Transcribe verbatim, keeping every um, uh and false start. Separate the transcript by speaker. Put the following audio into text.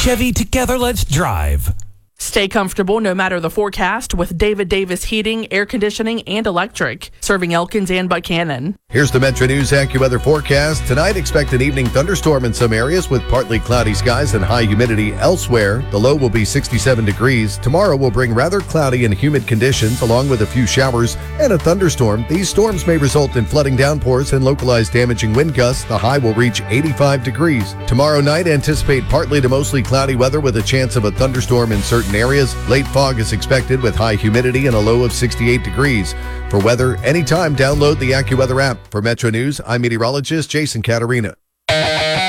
Speaker 1: Chevy, together let's drive.
Speaker 2: Stay comfortable no matter the forecast with David Davis Heating, Air Conditioning, and Electric, serving Elkins and Buchanan.
Speaker 3: Here's the Metro News AccuWeather forecast. Tonight, expect an evening thunderstorm in some areas with partly cloudy skies and high humidity elsewhere. The low will be sixty-seven degrees. Tomorrow will bring rather cloudy and humid conditions along with a few showers and a thunderstorm. These storms may result in flooding downpours and localized damaging wind gusts. The high will reach eighty-five degrees. Tomorrow night, anticipate partly to mostly cloudy weather with a chance of a thunderstorm in certain areas. Late fog is expected with high humidity and a low of sixty-eight degrees. For weather anytime, download the AccuWeather app. For Metro News, I'm meteorologist Jason Caterina.